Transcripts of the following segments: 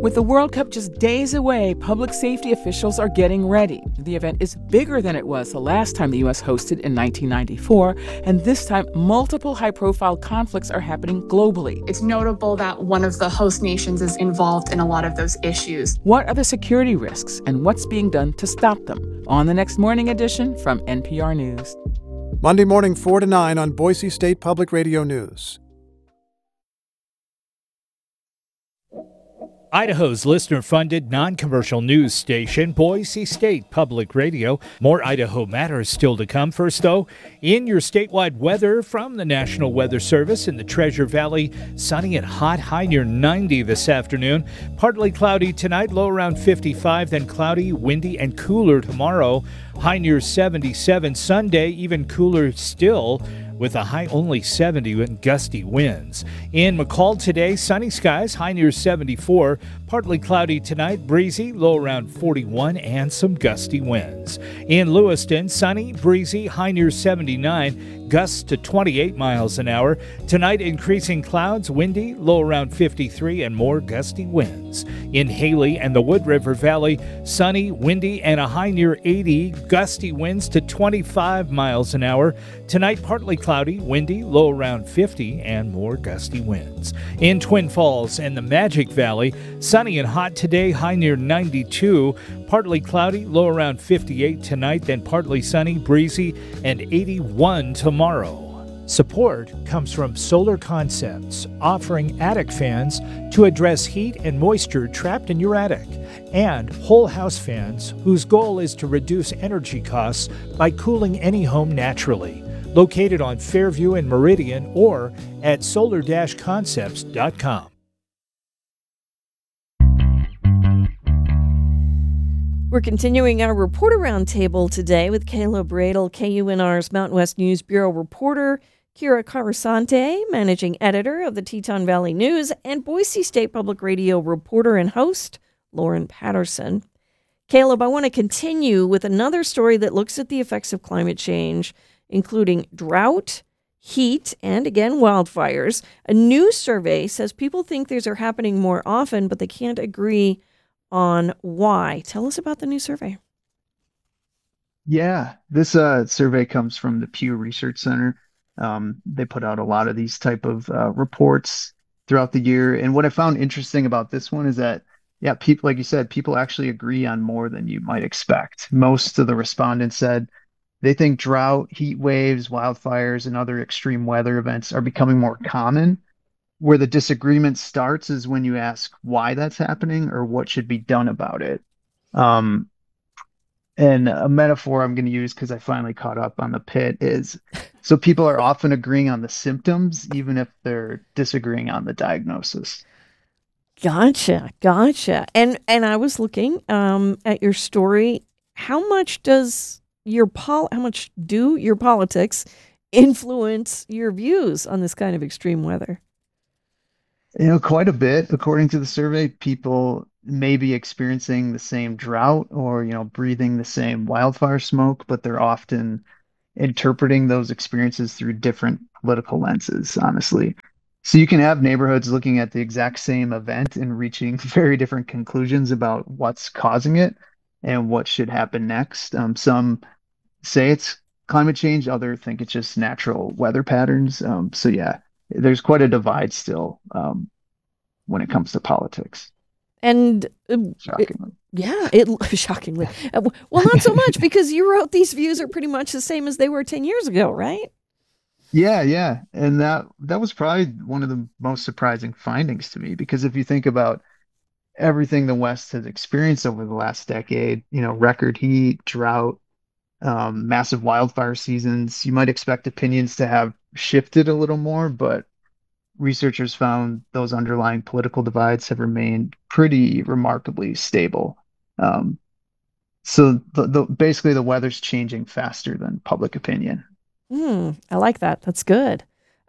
With the World Cup just days away, public safety officials are getting ready. The event is bigger than it was the last time the U.S. hosted in 1994, and this time multiple high-profile conflicts are happening globally. It's notable that one of the host nations is involved in a lot of those issues. What are the security risks, and what's being done to stop them? On the next morning edition from NPR News. Monday morning, 4 to 9 on Boise State Public Radio News. Idaho's listener-funded, non-commercial news station, Boise State Public Radio. More Idaho Matters still to come. First, though, in your statewide weather from the National Weather Service in the Treasure Valley, sunny and hot, high near 90 this afternoon. Partly cloudy tonight, low around 55, then cloudy, windy, and cooler tomorrow. High near 77. Sunday, even cooler still, with a high only 70 and gusty winds. In McCall today, sunny skies, high near 74. Partly cloudy tonight, breezy, low around 41, and some gusty winds. In Lewiston, sunny, breezy, high near 79, gusts to 28 miles an hour. Tonight, increasing clouds, windy, low around 53, and more gusty winds. In Haley and the Wood River Valley, sunny, windy, and a high near 80, gusty winds to 25 miles an hour. Tonight, partly cloudy, windy, low around 50, and more gusty winds. In Twin Falls and the Magic Valley, sunny and hot today, high near 92. Partly cloudy, low around 58 tonight, then partly sunny, breezy, and 81 tomorrow. Support comes from Solar Concepts, offering attic fans to address heat and moisture trapped in your attic, and Whole House Fans, whose goal is to reduce energy costs by cooling any home naturally. Located on Fairview and Meridian or at solar-concepts.com. We're continuing our reporter roundtable today with Kayla Bradel, KUNR's Mountain West News Bureau reporter, Kira Carasante, managing editor of the Teton Valley News, and Boise State Public Radio reporter and host, Lauren Patterson. Caleb, I want to continue with another story that looks at the effects of climate change, including drought, heat, and again, wildfires. A new survey says people think these are happening more often, but they can't agree on why. Tell us about the new survey. Yeah, this survey comes from the Pew Research Center. They put out a lot of these type of reports throughout the year. And what I found interesting about this one is that, yeah, people, like you said, people actually agree on more than you might expect. Most of the respondents said they think drought, heat waves, wildfires, and other extreme weather events are becoming more common. Where the disagreement starts is when you ask why that's happening or what should be done about it. And a metaphor I'm going to use because I finally caught up on the pit is, so people are often agreeing on the symptoms, even if they're disagreeing on the diagnosis. Gotcha. And I was looking at your story. How much do your politics influence your views on this kind of extreme weather? Quite a bit. According to the survey, people may be experiencing the same drought or, breathing the same wildfire smoke, but they're often interpreting those experiences through different political lenses, honestly. So you can have neighborhoods looking at the exact same event and reaching very different conclusions about what's causing it and what should happen next. Some say it's climate change, others think it's just natural weather patterns. So yeah, there's quite a divide still when it comes to politics. And shockingly. Shockingly. Well, not so much because you wrote these views are pretty much the same as they were 10 years ago, right? Yeah. And that was probably one of the most surprising findings to me, because if you think about everything the West has experienced over the last decade, record heat, drought, massive wildfire seasons, you might expect opinions to have shifted a little more, but researchers found those underlying political divides have remained pretty remarkably stable. So basically the weather's changing faster than public opinion. I like that. That's good.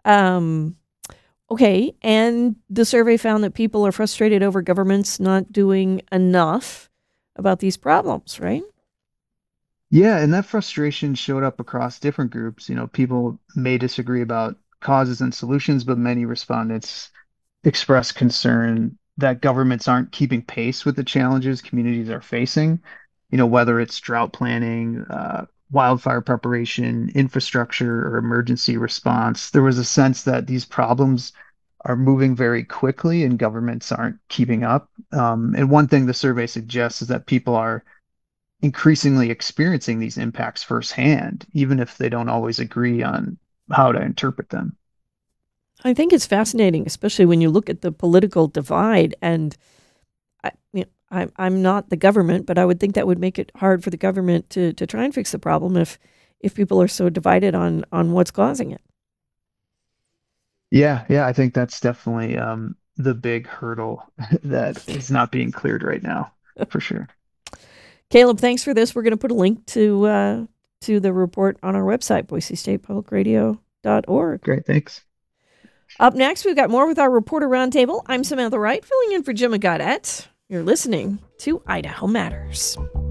Okay, and the survey found that people are frustrated over governments not doing enough about these problems, right? Yeah, and that frustration showed up across different groups. People may disagree about causes and solutions, but many respondents express concern that governments aren't keeping pace with the challenges communities are facing, whether it's drought planning, wildfire preparation, infrastructure, or emergency response. There was a sense that these problems are moving very quickly and governments aren't keeping up. And one thing the survey suggests is that people are increasingly experiencing these impacts firsthand, even if they don't always agree on how to interpret them. I think it's fascinating, especially when you look at the political divide. And I'm not the government, but I would think that would make it hard for the government to try and fix the problem if people are so divided on what's causing it. Yeah, I think that's definitely the big hurdle that is not being cleared right now, for sure. Caleb, thanks for this. We're going to put a link to the report on our website, BoiseStatePublicRadio.org. Great, thanks. Up next, we've got more with our Reporter Roundtable. I'm Samantha Wright, filling in for Jim Gaudette. You're listening to Idaho Matters.